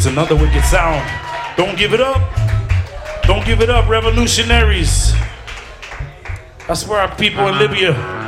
It's another wicked sound. Don't give it up. Don't give it up, revolutionaries. That's for our people in Libya.